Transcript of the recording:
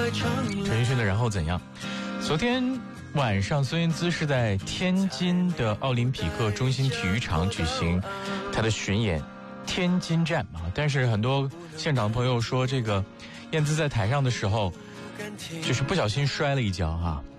陈奕迅的然后怎样？昨天晚上孙燕姿是在天津的奥林匹克中心体育场举行她的巡演天津站啊，但是很多现场的朋友说，这个燕姿在台上的时候就是不小心摔了一跤啊，